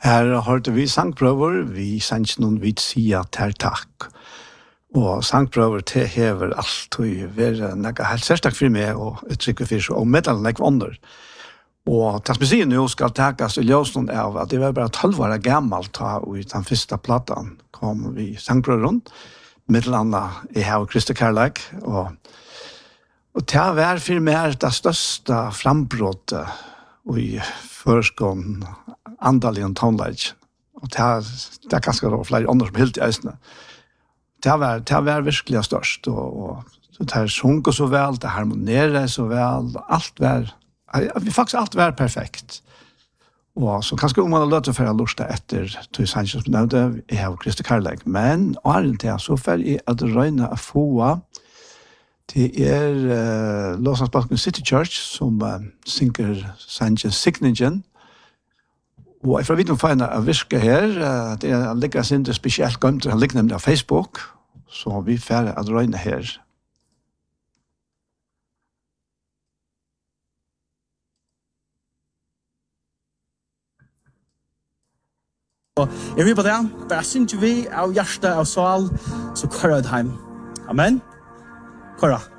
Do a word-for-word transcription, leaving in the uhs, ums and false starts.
Her hørte vi sangprøver, vi sanns noen vidt sia ter takk. Og sangprøver til hever alt og være nekka helt sérstak for meg og uttrykke for seg, og meddelen nekva under. Og det som jeg sier nå skal takas i ljøsnån av at det var bare tolv år gammelt da og i den første platan kom vi sangprøver rundt, meddelandet i Hav og Kristi Kærleik, og, og det var for meg det største frambrottet i førskånd andal i en tonelage. Og det er, det er ganske flere andre som helt i eisene. Det var, det var virkelig størst, og, og det her sunker så vel, det harmonerer så vel, alt var, vi faktisk alt var perfekt. Og så kanskje om man har løtt å føre lusta etter Tøy Sanchez som nevnte, jeg har Kristi Kærleik, men åren til så fer jeg at røyne å få til er uh, Låsansbalken City Church som uh, synker Sanchez Signingen. Og jeg får vite om feina av virke her, uh, det er ligger sin det spesielt gømt, han ligger nemlig av Facebook, så vi fer at røyne her. Jeg vil på det, bare synes vi av hjerte av sval, så kører det hjem. Amen. Kører.